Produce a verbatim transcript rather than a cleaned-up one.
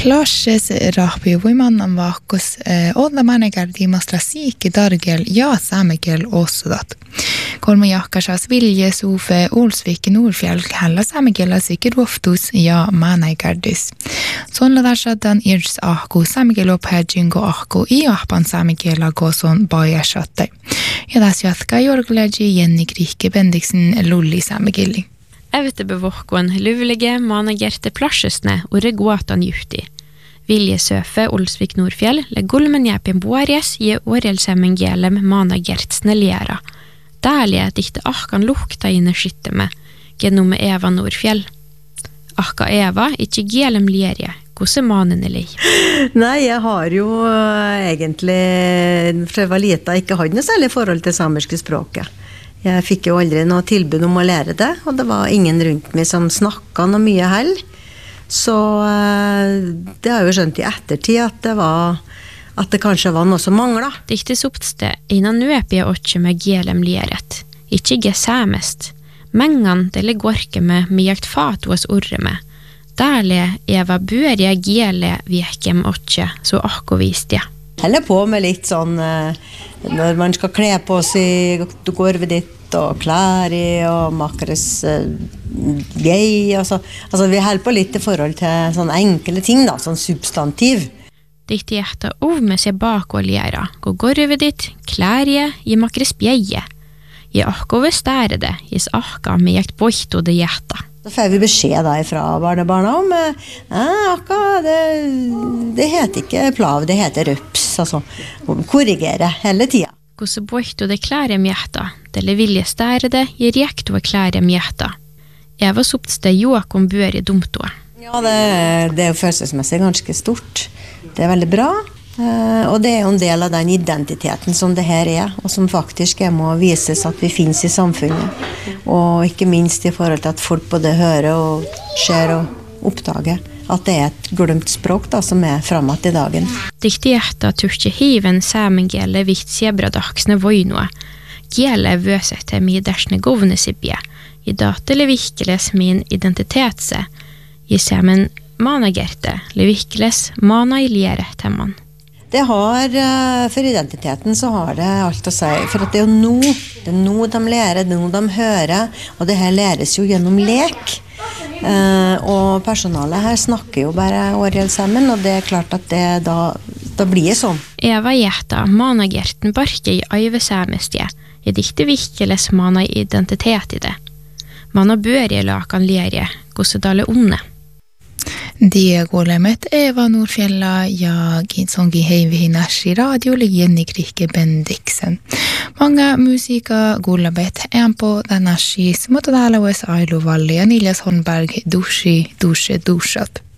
Plashes rahpi voimannan vaakkus olla manegardi mastra siikki targel ja saamegel ossudat. Kolme jahkasas vilje suufe Olsvik Nordfjell hällä saamegella siikki ruoftus ja manegardis. Sonladashadan irs ahku saamegellopäädjingo ahku i ahpan saamegella goson bajasatte. Ja tässä jatkaa jorgleji Jenny Krihke Bendiksen lulli saamegelli. Evte bevohkon luvelige managerte plasjesne og reguatan juhti. Vilje søfe Olsvik Nordfjell le gulmen jäpien buarjes je orelsemmen gelem managertsne liera. Därlige dikte ahkan lukta inne skytteme genom Eva Nordfjell. Ahka Eva ikke gelem lierje, hvordan manen er lei? Nei, jeg har jo egentlig, for jeg var lita, ikke hatt noe særlig forhold til samerske språket. Jeg fikk jo aldri noe tilbud om å lære det, og det var ingen rundt meg som snakket noe mye heller. Så det har jeg jo skjønt i ettertid at det var at det kanskje var noe som manglet. Diktes oppsted innan nøpige åtje med gelem lieret. Ikke ge sæmest. Mengan dele gorke med mjakt fatuas orre med. Dærlig Eva buerja gele viekem åtje, så akko viste jeg. Heller på med litt sånn når man skal kle på seg gulvet ditt og klær i og makres uh, gøy altså, altså vi holder på litt i forhold til sånne enkle ting da, sånn substantiv. Dikte hjerta ov med seg bak og liera, gå gulvet ditt, klær i, i makres bjeie. I akko ved stære det, gis akka med jakt bort og det hjerta. Så får vi beskjed da fra barnebarna om eh, akka, det, det heter ikke plav, det heter røps, altså korrigere hele tiden. Gosse bort og det klær om hjerta, det vilje stære det, gir jekt og klær om hjerta. Jeg var sopt sted jåk om bør i dumtå. Ja, det, det er jo følelsesmessig ganske stort. Det er veldig bra. Uh, og det er jo en del av den identiteten som det her er, og som faktisk er må vises at vi finnes i samfunnet. Og ikke minst i forhold til at folk både hører og ser og oppdager at det er et glemt språk da, som er frematt i dagen. Dikti hjerta turkje hiven samengele vikt sebradagsne voinoa. Gele vøsete mi dersne govne sibje. I datele vikkeles min identitetse. I semen managerte, le vikkeles mana i liere temman. Det har, for identiteten så har det alt å si, for at det er jo nå, det er nå de lærer, det er nå de hører, og det her læres jo gjennom lek. Eh, og personalet her snakker jo bare årel sammen, og det er klart at det da, da blir det sånn. Eva Gjeta, managerten barke i Øyve Sæmestje, i dikte virkeles mana i identitet i det. Man har bør i lakan lære, gossedale onde. Det golemet Eva Nordfjella ja ginsongi heivi nashi radio le Jenny Krihke Bendiksen. Många musika golebet en på den nashi smotadala wes Ailu Valli ja Niljas Holmberg dushi dushe dushat.